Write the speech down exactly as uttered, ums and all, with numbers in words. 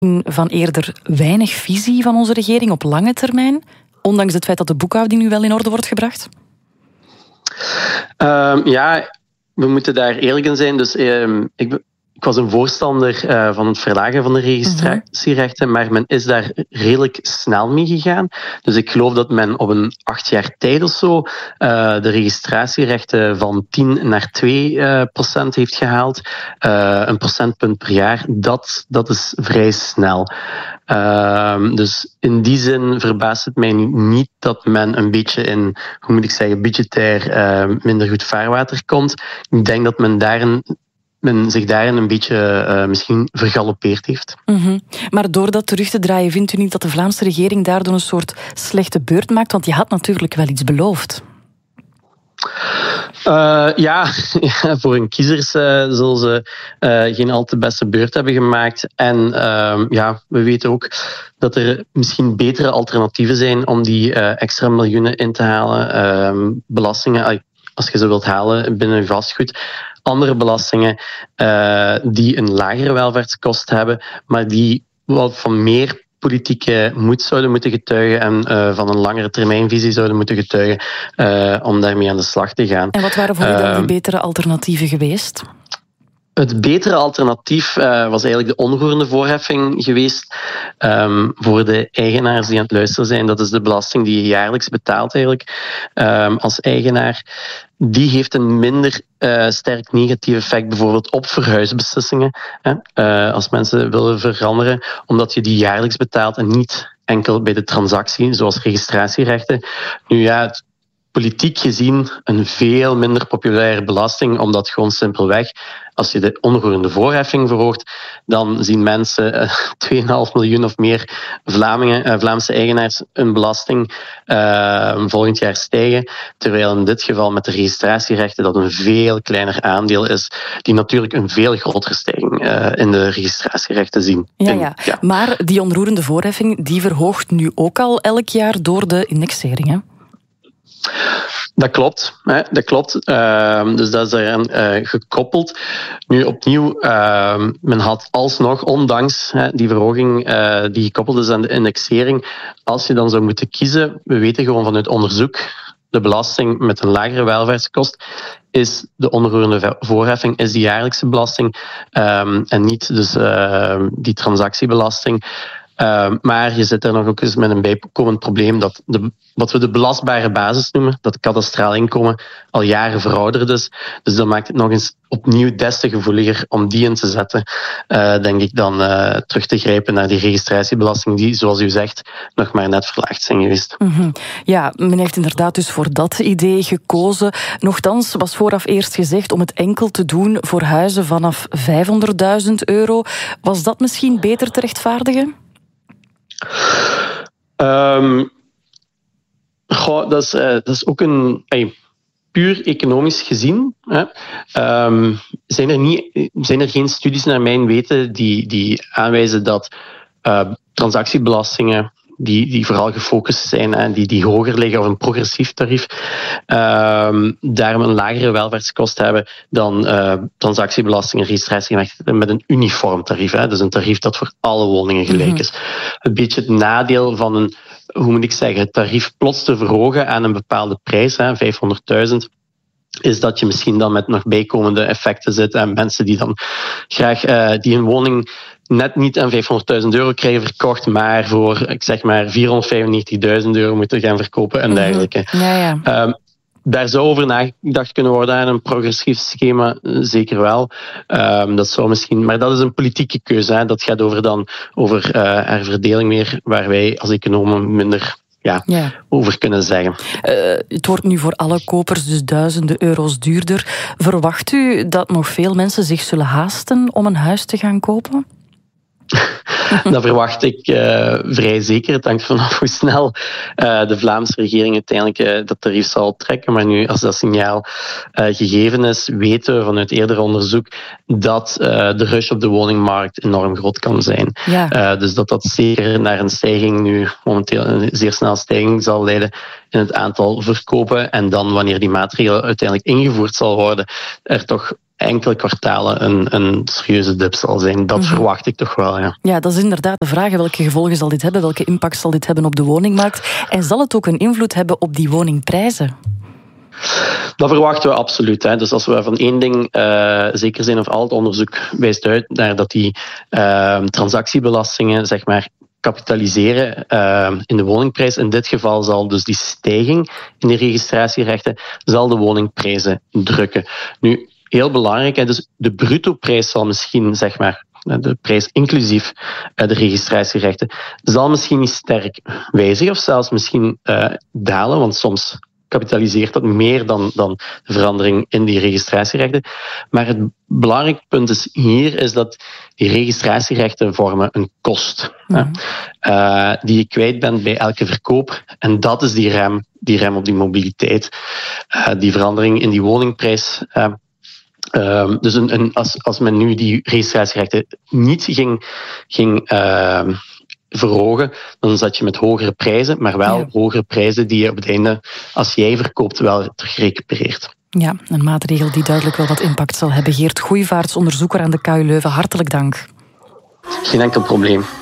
van eerder weinig visie van onze regering op lange termijn, ondanks het feit dat de boekhouding nu wel in orde wordt gebracht? Uh, ja, we moeten daar eerlijk in zijn. Dus uh, ik, ik was een voorstander uh, van het verlagen van de registratierechten, mm-hmm. maar men is daar redelijk snel mee gegaan. Dus ik geloof dat men op een acht jaar tijd of zo uh, de registratierechten van tien naar twee uh, procent heeft gehaald. Uh, een procentpunt per jaar. Dat, dat is vrij snel. Uh, dus in die zin verbaast het mij niet dat men een beetje in, hoe moet ik zeggen, budgetair uh, minder goed vaarwater komt. Ik denk dat men daarin men zich daarin een beetje uh, misschien vergalopeerd heeft. Mm-hmm. Maar door dat terug te draaien, vindt u niet dat de Vlaamse regering daardoor een soort slechte beurt maakt? Want je had natuurlijk wel iets beloofd. Uh, ja, ja, voor hun kiezers uh, zullen ze uh, geen al te beste beurt hebben gemaakt. En uh, ja, we weten ook dat er misschien betere alternatieven zijn om die uh, extra miljoenen in te halen. Uh, belastingen, als je ze wilt halen binnen vastgoed. Andere belastingen uh, die een lagere welvaartskost hebben, maar die wat van meer politieke moed zouden moeten getuigen en uh, van een langere termijnvisie zouden moeten getuigen uh, om daarmee aan de slag te gaan. En wat waren voor u dan de betere alternatieven geweest? Het betere alternatief uh, was eigenlijk de onroerende voorheffing geweest um, voor de eigenaars die aan het luisteren zijn. Dat is de belasting die je jaarlijks betaalt eigenlijk um, als eigenaar. Die heeft een minder uh, sterk negatief effect bijvoorbeeld op verhuisbeslissingen. Hè? Uh, als mensen willen veranderen, omdat je die jaarlijks betaalt en niet enkel bij de transactie, zoals registratierechten. Nu ja, het politiek gezien een veel minder populaire belasting, omdat gewoon simpelweg, als je de onroerende voorheffing verhoogt, dan zien mensen uh, twee komma vijf miljoen of meer Vlamingen, uh, Vlaamse eigenaars een belasting uh, volgend jaar stijgen, terwijl in dit geval met de registratierechten dat een veel kleiner aandeel is, die natuurlijk een veel grotere stijging uh, in de registratierechten zien. Ja, ja. ja, maar die onroerende voorheffing die verhoogt nu ook al elk jaar door de indexering, hè? Dat klopt, hè, dat klopt. Uh, dus dat is eraan uh, gekoppeld. Nu opnieuw, uh, men had alsnog, ondanks hè, die verhoging uh, die gekoppeld is aan de indexering, als je dan zou moeten kiezen, we weten gewoon vanuit onderzoek, de belasting met een lagere welvaartskost is de onroerende voorheffing, is de jaarlijkse belasting um, en niet dus uh, die transactiebelasting. Uh, maar je zit er nog ook eens met een bijkomend probleem dat de, wat we de belastbare basis noemen, dat kadastraal inkomen, al jaren verouderd is. Dus dat maakt het nog eens opnieuw des te gevoeliger om die in te zetten, uh, denk ik, dan uh, terug te grijpen naar die registratiebelasting die, zoals u zegt, nog maar net verlaagd zijn geweest. Mm-hmm. Ja, men heeft inderdaad dus voor dat idee gekozen. Nochtans was vooraf eerst gezegd om het enkel te doen voor huizen vanaf vijfhonderdduizend euro. Was dat misschien beter te rechtvaardigen? Um, goh, dat, is, uh, dat is ook een... Hey, puur economisch gezien hè, um, zijn, er niet, zijn er geen studies naar mijn weten die, die aanwijzen dat uh, transactiebelastingen die, die vooral gefocust zijn en die, die hoger liggen of een progressief tarief, um, daarom een lagere welvaartskost hebben dan uh, transactiebelasting en registratierechten met een uniform tarief. Hè, dus een tarief dat voor alle woningen gelijk mm-hmm. is. Een beetje het nadeel van een, hoe moet ik zeggen, het tarief plots te verhogen aan een bepaalde prijs, hè, vijfhonderdduizend, is dat je misschien dan met nog bijkomende effecten zit en mensen die dan graag uh, die een woning net niet aan vijfhonderdduizend euro krijgen verkocht, maar voor, ik zeg maar, vierhonderdvijfennegentigduizend euro moeten gaan verkopen en dergelijke. Ja, ja. Um, daar zou over nagedacht kunnen worden aan een progressief schema, zeker wel. Um, dat zou misschien, maar dat is een politieke keuze. Hè. Dat gaat over dan over uh, herverdeling meer, waar wij als economen minder ja, ja. over kunnen zeggen. Uh, het wordt nu voor alle kopers dus duizenden euro's duurder. Verwacht u dat nog veel mensen zich zullen haasten om een huis te gaan kopen? Dat verwacht ik uh, vrij zeker. Het hangt vanaf hoe snel uh, de Vlaamse regering uiteindelijk uh, dat tarief zal trekken. Maar nu, als dat signaal uh, gegeven is, weten we vanuit eerder onderzoek dat uh, de rush op de woningmarkt enorm groot kan zijn. Ja. Uh, dus dat dat zeker naar een stijging, nu momenteel een zeer snel stijging zal leiden in het aantal verkopen. En dan, wanneer die maatregel uiteindelijk ingevoerd zal worden, er toch enkele kwartalen een, een serieuze dip zal zijn. Dat mm-hmm. verwacht ik toch wel, ja. Ja, dat is inderdaad de vraag. Welke gevolgen zal dit hebben? Welke impact zal dit hebben op de woningmarkt? En zal het ook een invloed hebben op die woningprijzen? Dat verwachten we absoluut. Hè. Dus als we van één ding uh, zeker zijn, of al het onderzoek wijst uit naar dat die uh, transactiebelastingen, zeg maar, kapitaliseren uh, in de woningprijs. In dit geval zal dus die stijging in de registratierechten zal de woningprijzen drukken. Nu, heel belangrijk, hè, dus de bruttoprijs zal misschien, zeg maar, de prijs inclusief de registratierechten, zal misschien niet sterk wijzigen of zelfs misschien uh, dalen, want soms kapitaliseert dat meer dan, dan de verandering in die registratierechten. Maar het belangrijke punt is hier is dat die registratierechten vormen een kost. Mm-hmm. Uh, die je kwijt bent bij elke verkoop. En dat is die rem, die rem op die mobiliteit. Uh, die verandering in die woningprijs. Uh, uh, dus een, een, als, als men nu die registratierechten niet ging... ging uh, verhogen, dan zat je met hogere prijzen, maar wel ja. hogere prijzen die je op het einde, als jij verkoopt, wel terug recupereert. Ja, een maatregel die duidelijk wel wat impact zal hebben. Geert Goeivaerts, onderzoeker aan de K U Leuven, hartelijk dank. Geen enkel probleem.